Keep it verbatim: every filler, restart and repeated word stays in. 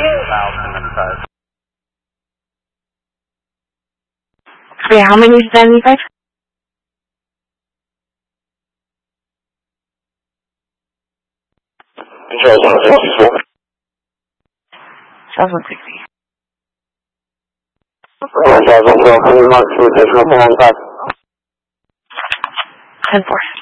Yeah, how many is seventy-five? Control one sixty-four. South one sixty. one thousand twelve, mark two additional ten five. ten four.